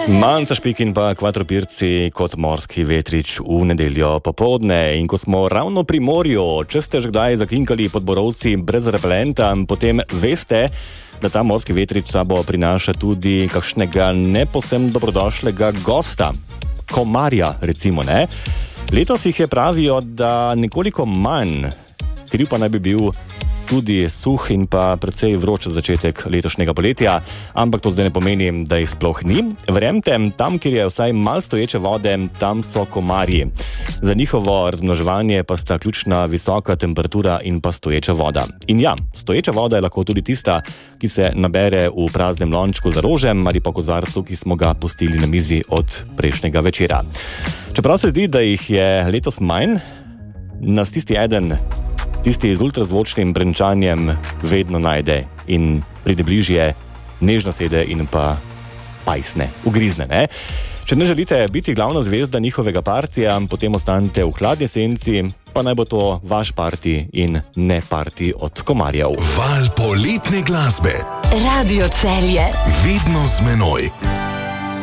Manca špik in pa kvadropirci kot morski vetrič v nedeljo popoldne. In ko smo ravno pri morju, če ste že kdaj zakinkali pod borovci brez repelenta, potem veste, da ta morski vetrič sabo prinaša tudi kakšnega neposem dobrodošlega gosta. Komarja, recimo, ne? Letos jih je pravijo, da nekoliko manj, kriv pa naj bi bil tudi suh in pa precej vroč začetek letošnjega poletja, ampak to zdaj ne pomeni, da jih sploh ni. Verjemte, tam, kjer je vsaj malo stoječe vode, tam so komarji. Za njihovo razmnoževanje pa sta ključna visoka temperatura in pa stoječa voda. In ja, stoječa voda je lahko tudi tista, ki se nabere v praznem lončku za rožem ali pa kozarcu, ki smo ga pustili na mizi od prejšnjega večera. Čeprav se zdi, da jih je letos manj, nas tisti z ultrazvočnim brenčanjem vedno najde in pride bližje, nežno sede in pa pajsne, ugrizne, ne? Če ne želite biti glavna zvezda njihovega partija, potem ostanite v hladni senci, pa naj bo to vaš parti in ne parti od komarjev. Val poletne glasbe. Radio Celje. Vedno z menoj.